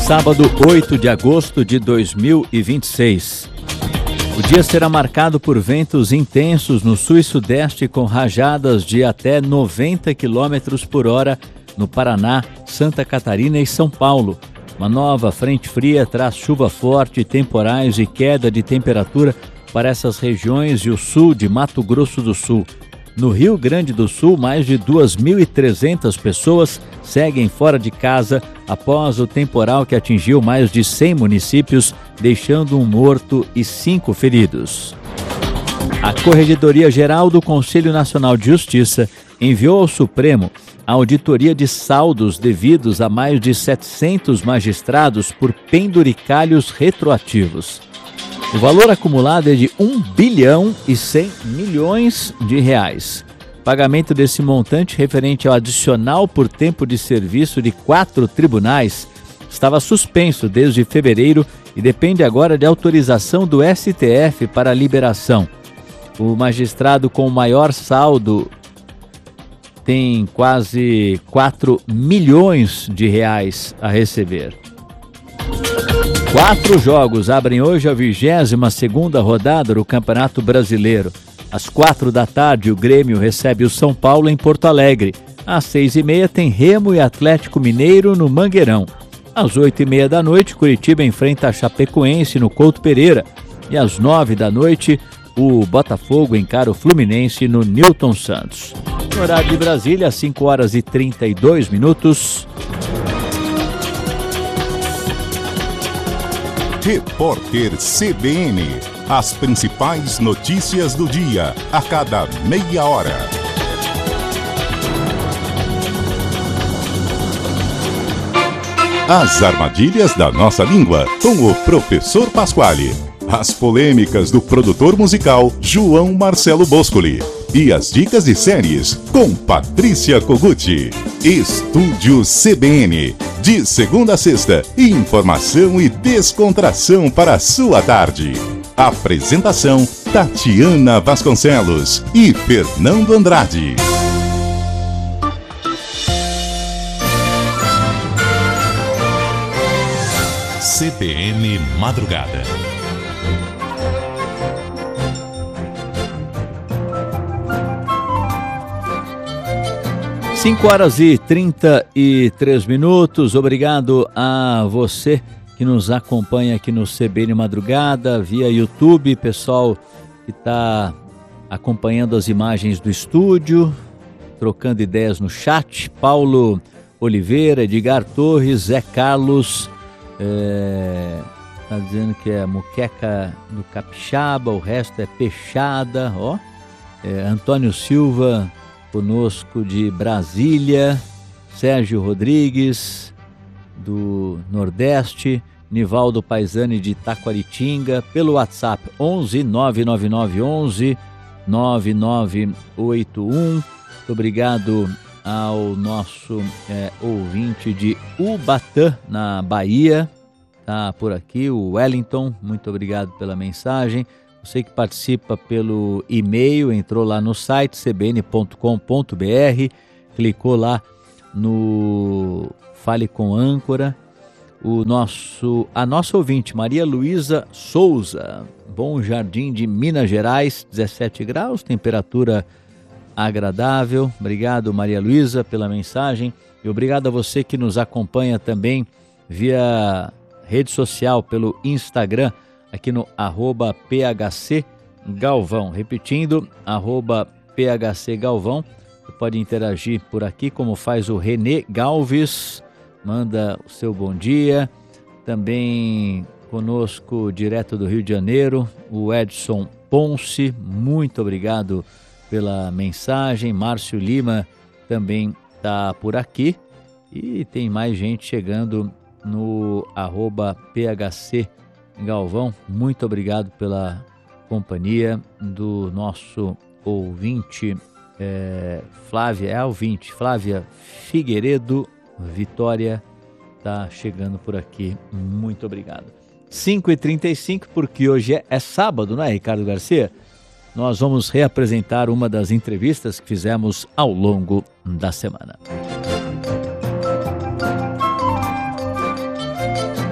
Sábado, 8 de agosto de 2026. O dia será marcado por ventos intensos no sul e sudeste com rajadas de até 90 km por hora no Paraná, Santa Catarina e São Paulo. Uma nova frente fria traz chuva forte, temporais e queda de temperatura para essas regiões e o sul de Mato Grosso do Sul. No Rio Grande do Sul, mais de 2.300 pessoas seguem fora de casa após o temporal que atingiu mais de 100 municípios, deixando um morto e 5 feridos. A Corregedoria Geral do Conselho Nacional de Justiça enviou ao Supremo a auditoria de saldos devidos a mais de 700 magistrados por penduricalhos retroativos. O valor acumulado é de R$1 bilhão e 100 milhões de reais. O pagamento desse montante, referente ao adicional por tempo de serviço de 4 tribunais, estava suspenso desde fevereiro e depende agora de autorização do STF para a liberação. O magistrado com o maior saldo tem quase 4 milhões de reais a receber. 4 jogos abrem hoje a 22ª rodada do Campeonato Brasileiro. Às 4 da tarde, o Grêmio recebe o São Paulo em Porto Alegre. Às 6h30 tem Remo e Atlético Mineiro no Mangueirão. Às 8h30 da noite, Curitiba enfrenta a Chapecoense no Couto Pereira. E às 9 da noite, o Botafogo encara o Fluminense no Newton Santos. No horário de Brasília, às 5h32. Repórter CBN. As principais notícias do dia, a cada meia hora. As armadilhas da nossa língua, com o professor Pasquale. As polêmicas do produtor musical João Marcelo Boscoli. E as dicas de séries, com Patrícia Koguchi. Estúdio CBN. De segunda a sexta, informação e descontração para a sua tarde. Apresentação, Tatiana Vasconcelos e Fernando Andrade. CBN Madrugada. Cinco horas e 33 minutos. Obrigado a você que nos acompanha aqui no CBN Madrugada, via YouTube, pessoal que está acompanhando as imagens do estúdio, trocando ideias no chat. Paulo Oliveira, Edgar Torres, Zé Carlos, tá dizendo que é muqueca do capixaba, o resto é peixada, ó. Antônio Silva conosco de Brasília, Sérgio Rodrigues do Nordeste, Nivaldo Paisani de Taquaritinga, pelo WhatsApp 11 999 11 9981. Muito obrigado ao nosso ouvinte de Ubatã, na Bahia, tá por aqui, o Wellington, muito obrigado pela mensagem. Você que participa pelo e-mail, entrou lá no site cbn.com.br, clicou lá no Fale com Âncora. A nossa ouvinte, Maria Luísa Souza, Bom Jardim de Minas Gerais, 17 graus, temperatura agradável. Obrigado, Maria Luísa, pela mensagem. E obrigado a você que nos acompanha também via rede social, pelo Instagram, aqui no @PHCGalvão. Repetindo, @PHCGalvão. Você pode interagir por aqui, como faz o Renê Galves. Manda o seu bom dia. Também conosco, direto do Rio de Janeiro, o Edson Ponce. Muito obrigado pela mensagem. Márcio Lima também está por aqui. E tem mais gente chegando no @PHCGalvão. Muito obrigado pela companhia do nosso ouvinte Flávia Figueiredo Vitória está chegando por aqui. Muito obrigado. 5h35, porque hoje é sábado, não é, Ricardo Garcia? Nós vamos reapresentar uma das entrevistas que fizemos ao longo da semana.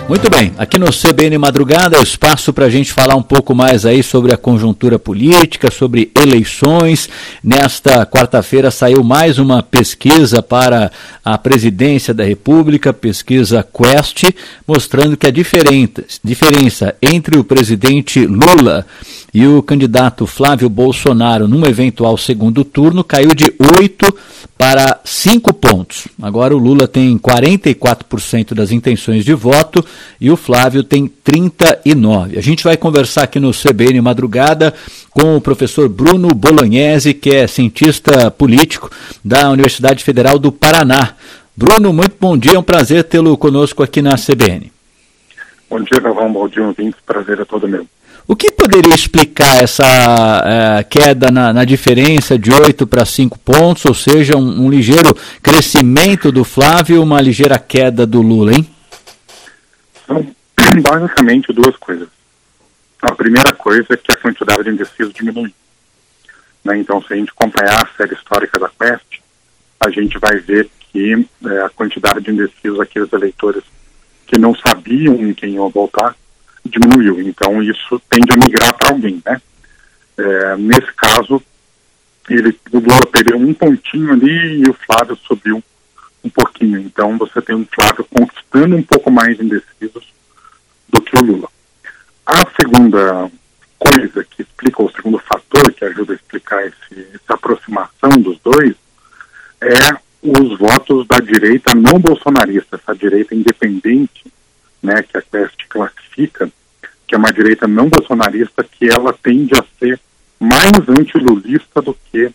Muito bem, aqui no CBN Madrugada é o espaço para a gente falar um pouco mais aí sobre a conjuntura política, sobre eleições. Nesta quarta-feira saiu mais uma pesquisa para a presidência da República, pesquisa Quest, mostrando que a diferença entre o presidente Lula e o candidato Flávio Bolsonaro num eventual segundo turno caiu de 8 para 5 pontos. Agora o Lula tem 44% das intenções de voto e o Flávio tem 39%. A gente vai conversar aqui no CBN Madrugada com o professor Bruno Bolognesi, que é cientista político da Universidade Federal do Paraná. Bruno, muito bom dia, é um prazer tê-lo conosco aqui na CBN. Bom dia, Galvão, bom dia, ouvintes, prazer é todo meu. O que poderia explicar essa queda na diferença de 8 para 5 pontos, ou seja, um ligeiro crescimento do Flávio e uma ligeira queda do Lula, hein? São basicamente duas coisas. A primeira coisa é que a quantidade de indecisos diminuiu. Né? Então, se a gente acompanhar a série histórica da Quest, a gente vai ver que a quantidade de indecisos, aqueles eleitores que não sabiam em quem iam votar, diminuiu. Então, isso tende a migrar para alguém, né? Nesse caso, o Lula perdeu um pontinho ali e o Flávio subiu um pouquinho. Então, você tem um Flávio conquistando um pouco mais indecisos do que o Lula. A segunda coisa que explica, o segundo fator que ajuda a explicar essa aproximação dos dois, é os votos da direita não bolsonarista, essa direita independente, né, que a Quest classifica, que é uma direita não bolsonarista, que ela tende a ser mais antilulista do que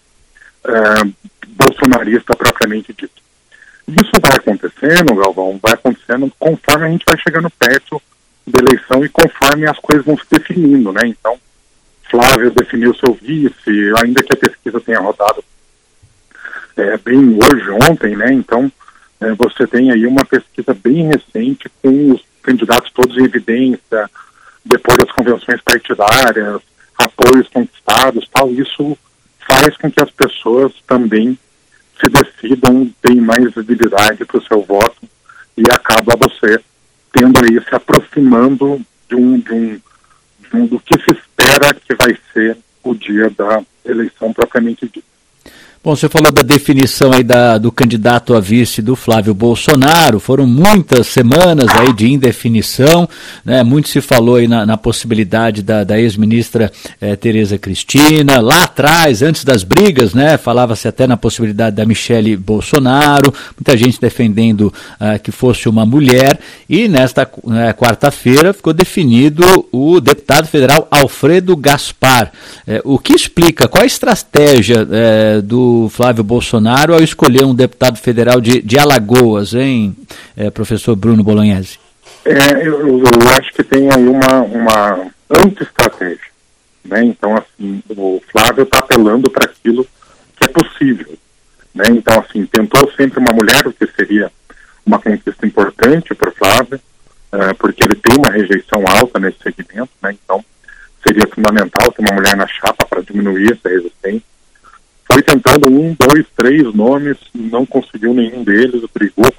bolsonarista propriamente dito. Isso vai acontecendo, Galvão, vai acontecendo conforme a gente vai chegando perto da eleição e conforme as coisas vão se definindo, né? Então, Flávio definiu seu vice, ainda que a pesquisa tenha rodado bem hoje, ontem, né? Então, você tem aí uma pesquisa bem recente com os candidatos todos em evidência, depois das convenções partidárias, apoios conquistados, tal. Isso faz com que as pessoas também se decidam, tenham mais visibilidade para o seu voto e acaba você tendo aí, se aproximando do que se espera que vai ser o dia da eleição propriamente dita. Bom, você falou da definição aí do candidato a vice do Flávio Bolsonaro, foram muitas semanas aí de indefinição, né? Muito se falou aí na possibilidade da ex-ministra Tereza Cristina, lá atrás, antes das brigas, né? Falava-se até na possibilidade da Michele Bolsonaro, muita gente defendendo que fosse uma mulher, e nesta quarta-feira ficou definido o deputado federal Alfredo Gaspar. O que explica, qual a estratégia do Flávio Bolsonaro ao escolher um deputado federal de Alagoas, hein, professor Bruno Bolognesi? Eu acho que tem aí uma anti-estratégia, né? Então, assim, o Flávio está apelando para aquilo que é possível, né? Então, assim, tentou sempre uma mulher, o que seria uma conquista importante para o Flávio, porque ele tem uma rejeição alta nesse segmento, né? Então, seria fundamental ter uma mulher na chapa para diminuir essa resistência. Foi tentando 1, 2, 3 nomes, não conseguiu nenhum deles, brigou